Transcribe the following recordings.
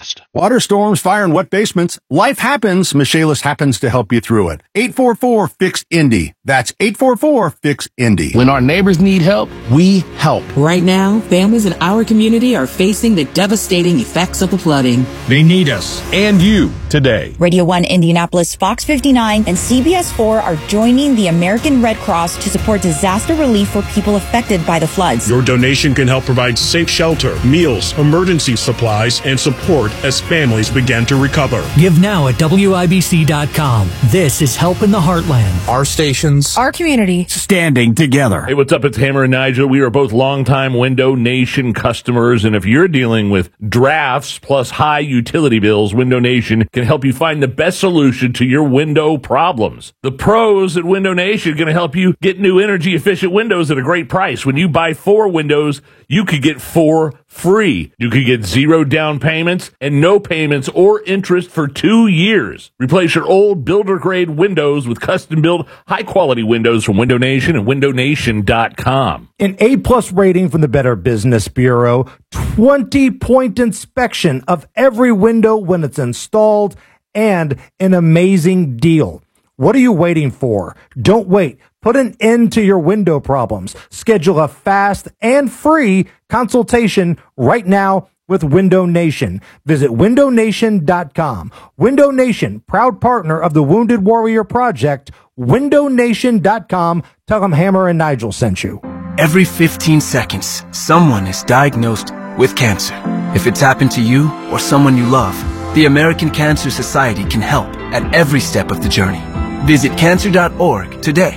fast. Water storms, fire, and wet basements. Life happens. Michaelis happens to help you through it. 844-FIX-INDY. That's 844-FIX-INDY. When our neighbors need help, we help. Right now, families in our community are facing the devastating effects of the flooding. They need us and you today. Radio 1 Indianapolis, Fox 59, and CBS 4 are joining the American Red Cross to support disaster relief for people affected by the floods. Your donation can help provide safe shelter, meals, emergency supplies, and support as families begin to recover. Give now at WIBC.com. This is Help in the Heartland. Our stations, our community, standing together. Hey, what's up? It's Hammer and Nigel. We are both longtime Window Nation customers, and if you're dealing with drafts plus high utility bills, Window Nation can help you find the best solution to your window problems. The pros at Window Nation are going to help you get new energy-efficient windows at a great price. When you buy 4 windows, you could get 4 free. You could get 0 down payments and no payments or interest for 2 years. Replace your old builder-grade windows with custom-built, high-quality windows from Window Nation and WindowNation.com. An A-plus rating from the Better Business Bureau, 20-point inspection of every window when it's installed, and an amazing deal. What are you waiting for? Don't wait. Put an end to your window problems. Schedule a fast and free consultation right now with Window Nation. Visit WindowNation.com. Window Nation, proud partner of the Wounded Warrior Project. WindowNation.com. Tell them Hammer and Nigel sent you. Every 15 seconds, someone is diagnosed with cancer. If it's happened to you or someone you love, the American Cancer Society can help at every step of the journey. Visit cancer.org today.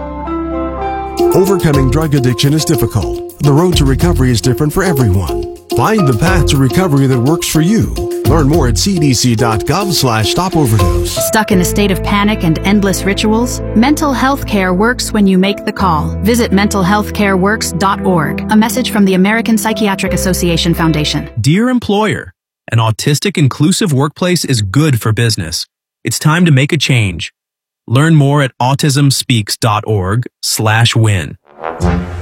Overcoming drug addiction is difficult. The road to recovery is different for everyone. Find the path to recovery that works for you. Learn more at cdc.gov/stopoverdose. Stuck in a state of panic and endless rituals? Mental health care works when you make the call. Visit mentalhealthcareworks.org. A message from the American Psychiatric Association Foundation. Dear employer, an autistic inclusive workplace is good for business. It's time to make a change. Learn more at autismspeaks.org/win.